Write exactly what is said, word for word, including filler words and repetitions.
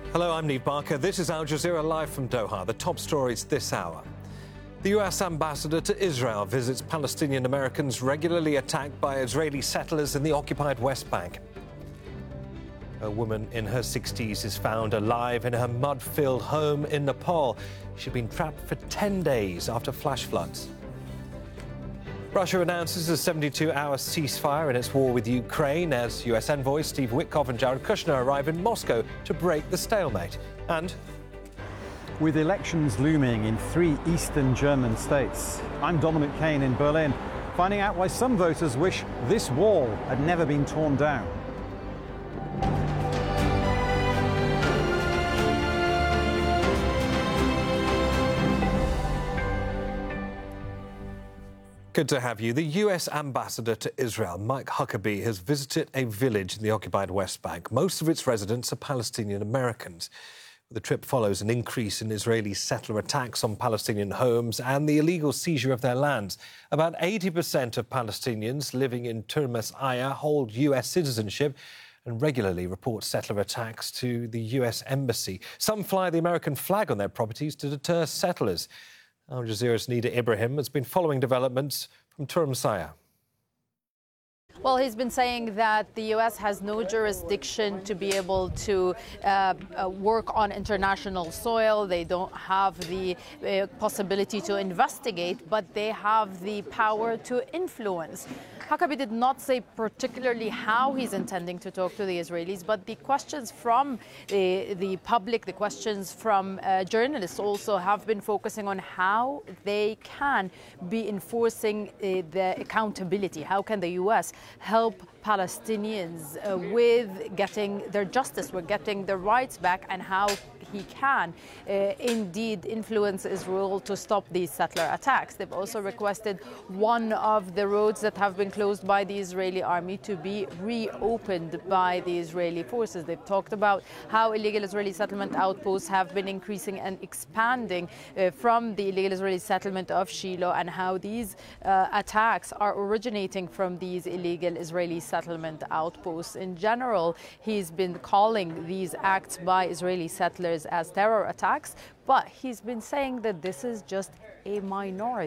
Hello, I'm Neve Barker. This is Al Jazeera live from Doha. The top stories this hour. The U S ambassador to Israel visits Palestinian Americans regularly attacked by Israeli settlers in the occupied West Bank. A woman in her sixties is found alive in her mud-filled home in Nepal. She'd been trapped for ten days after flash floods. Russia announces a seventy-two hour ceasefire in its war with Ukraine as U S envoys Steve Witkoff and Jared Kushner arrive in Moscow to break the stalemate. And with elections looming in three eastern German states, I'm Dominic Kane in Berlin, finding out why some voters wish this wall had never been torn down. Good to have you. The U S ambassador to Israel, Mike Huckabee, has visited a village in the occupied West Bank. Most of its residents are Palestinian Americans. The trip follows an increase in Israeli settler attacks on Palestinian homes and the illegal seizure of their lands. About eighty percent of Palestinians living in Turmas Aya hold U S citizenship and regularly report settler attacks to the U S embassy. Some fly the American flag on their properties to deter settlers. Al Jazeera's Nida Ibrahim has been following developments from Turmas Aya. Well, he's been saying that the U S has no jurisdiction to be able to uh, uh, work on international soil. They don't have the uh, possibility to investigate, but they have the power to influence. Huckabee did not say particularly how he's intending to talk to the Israelis, but the questions from the, the public, the questions from uh, journalists also have been focusing on how they can be enforcing uh, the accountability. How can the U S help Palestinians uh, with getting their justice, with getting their rights back, and how he can uh, indeed influence Israel to stop these settler attacks. They've also requested one of the roads that have been closed by the Israeli army to be reopened by the Israeli forces. They've talked about how illegal Israeli settlement outposts have been increasing and expanding uh, from the illegal Israeli settlement of Shiloh, and how these uh, attacks are originating from these illegal Israeli settlement outposts. In general, he's been calling these acts by Israeli settlers as terror attacks, but he's been saying that this is just a minority.